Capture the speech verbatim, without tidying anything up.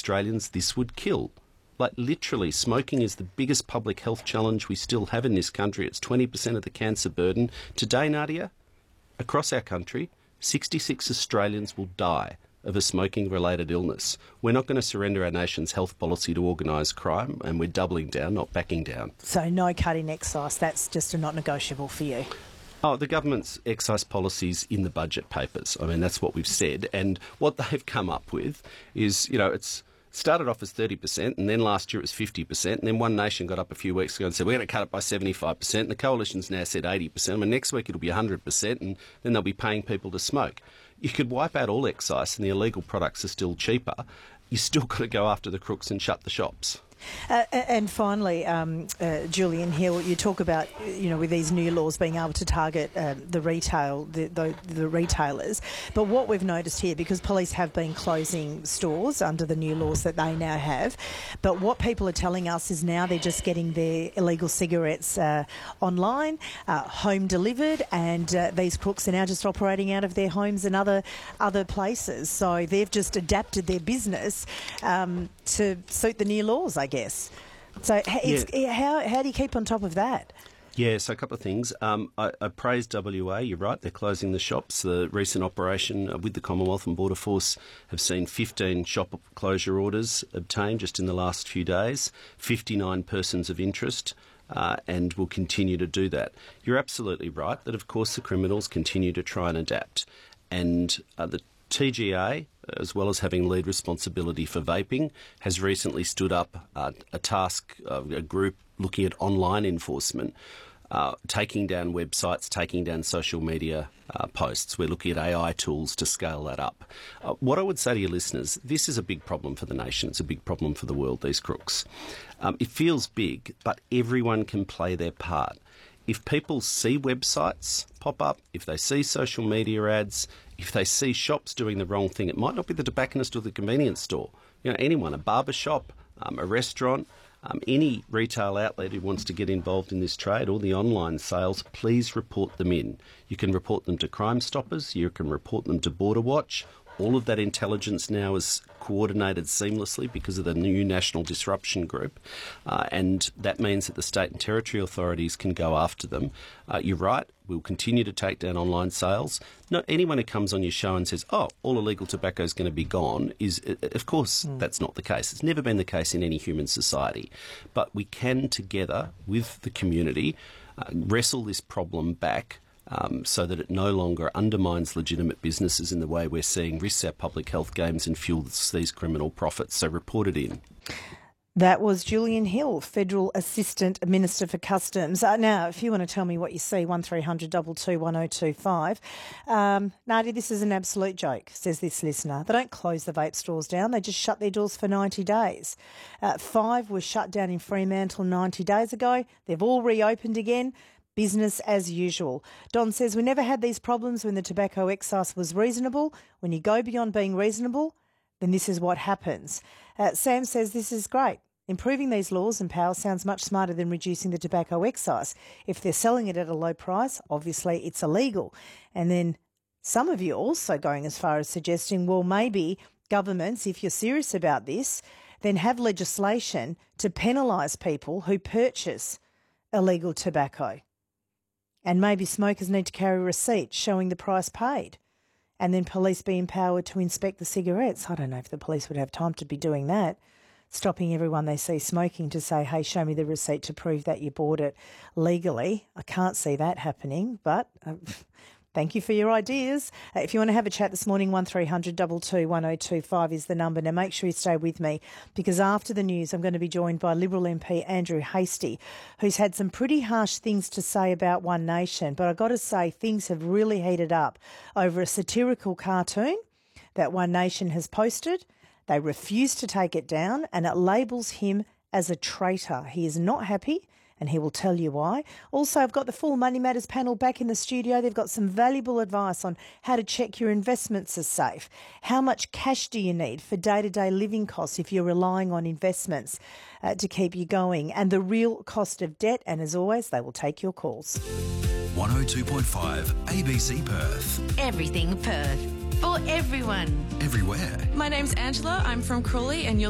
Australians this would kill. Like, literally, smoking is the biggest public health challenge we still have in this country. It's twenty percent of the cancer burden. Today, Nadia, across our country, sixty-six Australians will die of a smoking-related illness. We're not going to surrender our nation's health policy to organised crime, and we're doubling down, not backing down. So no cutting excise, that's just a not negotiable for you? Oh, the government's excise policy's in the budget papers. I mean, that's what we've said. And what they've come up with is, you know, it's started off as thirty percent, and then last year it was fifty percent, and then One Nation got up a few weeks ago and said, we're going to cut it by seventy-five percent, and the Coalition's now said eighty percent. I mean, next week it'll be one hundred percent, and then they'll be paying people to smoke. You could wipe out all excise and the illegal products are still cheaper. You still got to go after the crooks and shut the shops. Uh, and finally, um, uh, Julian Hill, you talk about, you know, with these new laws being able to target uh, the retail, the, the, the retailers. But what we've noticed here, because police have been closing stores under the new laws that they now have, but what people are telling us is now they're just getting their illegal cigarettes uh, online, uh, home delivered, and uh, these crooks are now just operating out of their homes and other other places. So they've just adapted their business um, to suit the new laws, I guess. Yes. So it's, yeah. how how do you keep on top of that? Yeah, so a couple of things. Um, I, I praise W A, you're right, they're closing the shops. The recent operation with the Commonwealth and Border Force have seen fifteen shop closure orders obtained just in the last few days, fifty-nine persons of interest, uh, and will continue to do that. You're absolutely right that, of course, the criminals continue to try and adapt. And uh, the T G A, as well as having lead responsibility for vaping, has recently stood up uh, a task, uh, a group looking at online enforcement, uh, taking down websites, taking down social media uh, posts. We're looking at A I tools to scale that up. Uh, what I would say to your listeners, this is a big problem for the nation. It's a big problem for the world, these crooks. Um, it feels big, but everyone can play their part. If people see websites pop up, if they see social media ads, if they see shops doing the wrong thing, it might not be the tobacconist or the convenience store. You know, anyone, a barber shop, um, a restaurant, um, any retail outlet who wants to get involved in this trade or the online sales, please report them in. You can report them to Crime Stoppers, you can report them to Border Watch. All of that intelligence now is coordinated seamlessly because of the new National Disruption Group, uh, and that means that the state and territory authorities can go after them. Uh, you're right, we'll continue to take down online sales. Not anyone who comes on your show and says, oh, all illegal tobacco is going to be gone, is, of course, mm. that's not the case. It's never been the case in any human society. But we can, together with the community, uh, wrestle this problem back Um, so that it no longer undermines legitimate businesses in the way we're seeing risks our public health games and fuels these criminal profits. So report it in. That was Julian Hill, Federal Assistant Minister for Customs. Uh, now, if you want to tell me what you see, one three hundred two two one oh two five. Um, Nadia, this is an absolute joke, says this listener. They don't close the vape stores down. They just shut their doors for ninety days. Uh, five were shut down in Fremantle ninety days ago. They've all reopened again. Business as usual. Don says, we never had these problems when the tobacco excise was reasonable. When you go beyond being reasonable, then this is what happens. Uh, Sam says, this is great. Improving these laws and powers sounds much smarter than reducing the tobacco excise. If they're selling it at a low price, obviously it's illegal. And then some of you also going as far as suggesting, well, maybe governments, if you're serious about this, then have legislation to penalise people who purchase illegal tobacco. And maybe smokers need to carry receipts showing the price paid. And then police be empowered to inspect the cigarettes. I don't know if the police would have time to be doing that. Stopping everyone they see smoking to say, hey, show me the receipt to prove that you bought it legally. I can't see that happening, but uh, thank you for your ideas. Uh, if you want to have a chat this morning, one three hundred two two one oh two five is the number. Now, make sure you stay with me because after the news, I'm going to be joined by Liberal M P Andrew Hastie, who's had some pretty harsh things to say about One Nation. But I've got to say, things have really heated up over a satirical cartoon that One Nation has posted. They refuse to take it down and it labels him as a traitor. He is not happy. And he will tell you why. Also, I've got the full Money Matters panel back in the studio. They've got some valuable advice on how to check your investments are safe. How much cash do you need for day-to-day living costs if you're relying on investments uh, to keep you going? And the real cost of debt. And as always, they will take your calls. one oh two point five A B C Perth. Everything Perth. For everyone. Everywhere. My name's Angela. I'm from Crawley and you're